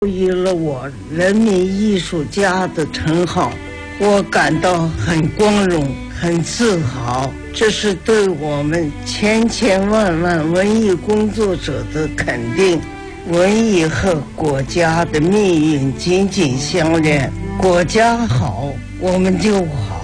赋予了我人民艺术家的称号，我感到很光荣，很自豪。这是对我们千千万万文艺工作者的肯定。文艺和国家的命运紧紧相连，国家好，我们就好。